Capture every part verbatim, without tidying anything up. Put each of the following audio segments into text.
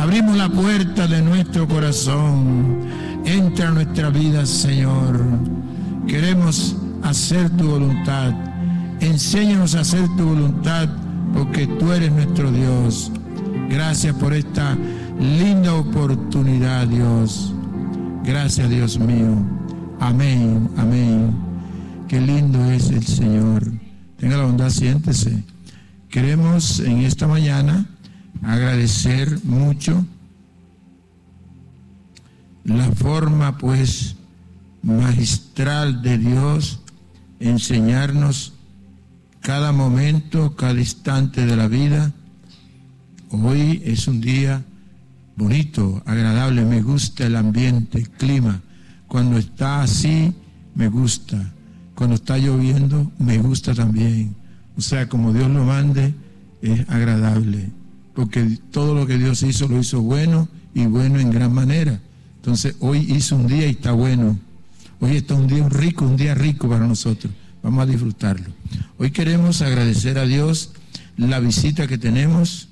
Abrimos la puerta de nuestro corazón. Entra a nuestra vida, Señor. Queremos hacer tu voluntad. Enséñanos a hacer tu voluntad, porque tú eres nuestro Dios. Gracias por esta linda oportunidad, Dios. Gracias, Dios mío. Amén, amén. Qué lindo es el Señor. Tenga la bondad, siéntese. Queremos en esta mañana agradecer mucho la forma, pues, magistral de Dios enseñarnos cada momento, cada instante de la vida. Hoy es un día bonito, agradable, me gusta el ambiente, el clima. Cuando está así, me gusta. Cuando está lloviendo, me gusta también. O sea, como Dios lo mande, es agradable. Porque todo lo que Dios hizo, lo hizo bueno y bueno en gran manera. Entonces, hoy hizo un día y está bueno. Hoy está un día rico, un día rico para nosotros. Vamos a disfrutarlo. Hoy queremos agradecer a Dios la visita que tenemos.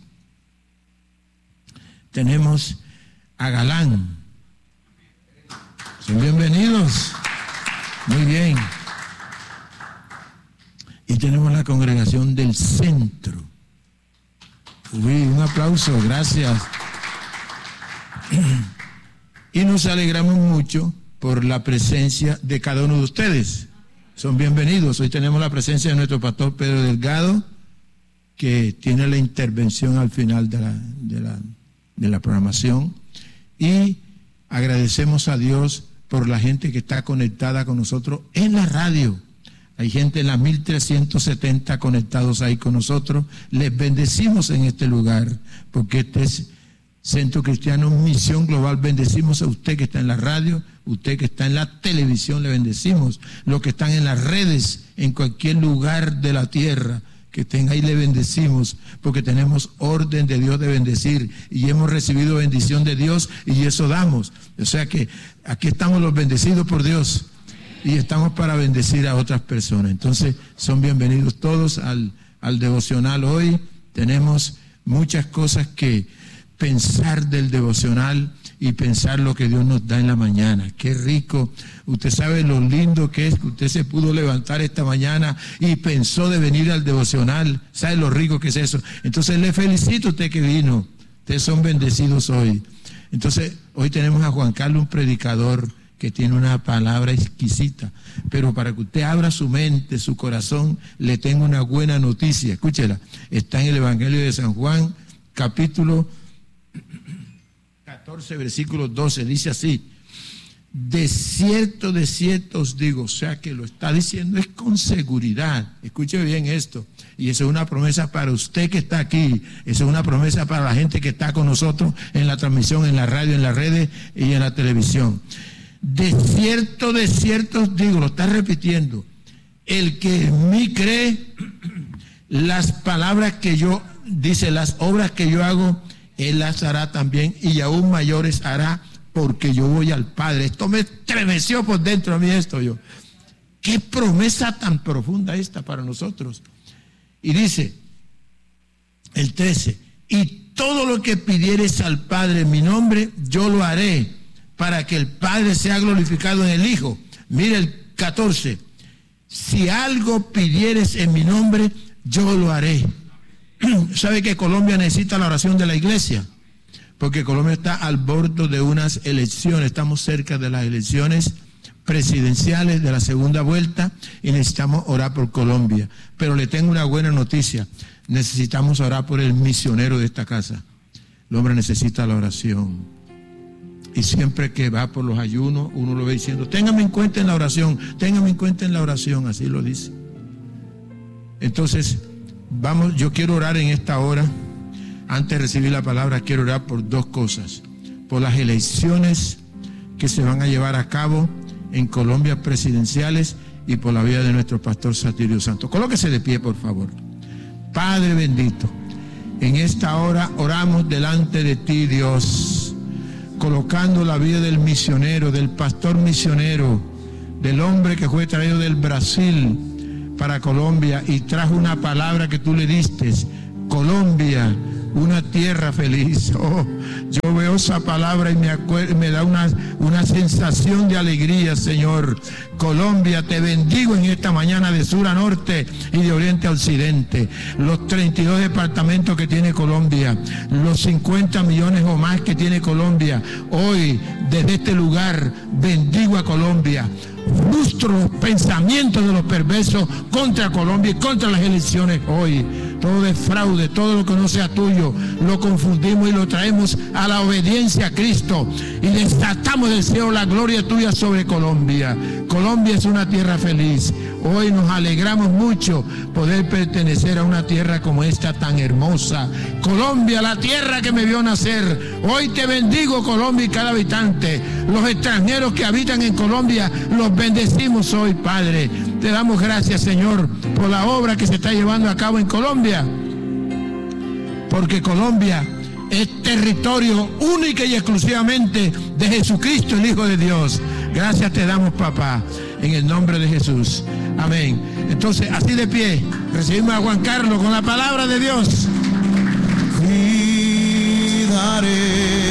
Tenemos a Galán. Son bienvenidos. Muy bien. Y tenemos la congregación del centro. Uy, un aplauso, gracias. Y nos alegramos mucho por la presencia de cada uno de ustedes. Son bienvenidos. Hoy tenemos la presencia de nuestro pastor Pedro Delgado, que tiene la intervención al final de la, de la, de la programación. Y agradecemos a Dios por la gente que está conectada con nosotros en la radio. Hay gente en las mil trescientos setenta conectados ahí con nosotros. Les bendecimos en este lugar, porque este es Centro Cristiano Misión Global. Bendecimos a usted que está en la radio, usted que está en la televisión, le bendecimos. Los que están en las redes, en cualquier lugar de la tierra, que estén ahí, le bendecimos, porque tenemos orden de Dios de bendecir y hemos recibido bendición de Dios y eso damos. O sea que aquí estamos los bendecidos por Dios y estamos para bendecir a otras personas. Entonces son bienvenidos todos al, al devocional. Hoy tenemos muchas cosas que pensar del devocional y pensar lo que Dios nos da en la mañana. Qué rico. Usted sabe lo lindo que es que usted se pudo levantar esta mañana y pensó de venir al devocional. ¿Sabe lo rico que es eso? Entonces le felicito a usted que vino. Ustedes son bendecidos hoy. Entonces hoy tenemos a Juan Carlos, un predicador que tiene una palabra exquisita, pero para que usted abra su mente, su corazón, le tengo una buena noticia. Escúchela. Está en el Evangelio de San Juan, capítulo catorce, versículo doce, dice así: de cierto, de cierto os digo. O sea que lo está diciendo es con seguridad. Escuche bien esto, y eso es una promesa para usted que está aquí, eso es una promesa para la gente que está con nosotros en la transmisión, en la radio, en las redes y en la televisión. De cierto, de cierto os digo, lo está repitiendo, el que en mí cree, las palabras que yo, dice, las obras que yo hago, él las hará también y aún mayores hará, porque yo voy al Padre. Esto me estremeció por dentro de mí, esto yo. Qué promesa tan profunda esta para nosotros. Y dice el trece, y todo lo que pidieres al Padre en mi nombre, yo lo haré, para que el Padre sea glorificado en el Hijo. Mire el catorce, si algo pidieres en mi nombre, yo lo haré. ¿Sabe que Colombia necesita la oración de la iglesia? Porque Colombia está al borde de unas elecciones, estamos cerca de las elecciones presidenciales de la segunda vuelta y necesitamos orar por Colombia. Pero le tengo una buena noticia, necesitamos orar por el misionero de esta casa. El hombre necesita la oración. Y siempre que va por los ayunos, uno lo ve diciendo, téngame en cuenta en la oración, téngame en cuenta en la oración, así lo dice. Entonces, vamos, yo quiero orar en esta hora. Antes de recibir la palabra, quiero orar por dos cosas. Por las elecciones que se van a llevar a cabo en Colombia presidenciales y por la vida de nuestro pastor Satirio Santos. Colóquese de pie, por favor. Padre bendito, en esta hora oramos delante de ti, Dios, colocando la vida del misionero, del pastor misionero, del hombre que fue traído del Brasil para Colombia y trajo una palabra que tú le diste. Colombia, una tierra feliz. Oh, yo veo esa palabra y me, acuerdo, me da una, una sensación de alegría, Señor. Colombia, te bendigo en esta mañana de sur a norte y de oriente a occidente. Los treinta y dos departamentos que tiene Colombia, los cincuenta millones o más que tiene Colombia. Hoy, desde este lugar, bendigo a Colombia. Frustro los pensamientos de los perversos contra Colombia y contra las elecciones hoy. Todo es fraude, todo lo que no sea tuyo, lo confundimos y lo traemos a la obediencia a Cristo y desatamos del cielo la gloria tuya sobre Colombia. Colombia es una tierra feliz. Hoy nos alegramos mucho poder pertenecer a una tierra como esta tan hermosa. Colombia, la tierra que me vio nacer. Hoy te bendigo, Colombia, y cada habitante. Los extranjeros que habitan en Colombia, los bendecimos hoy, Padre. Te damos gracias, Señor, por la obra que se está llevando a cabo en Colombia. Porque Colombia es territorio único y exclusivamente de Jesucristo, el Hijo de Dios. Gracias te damos, papá, en el nombre de Jesús. Amén. Entonces, así de pie, recibimos a Juan Carlos con la palabra de Dios. Cuidaré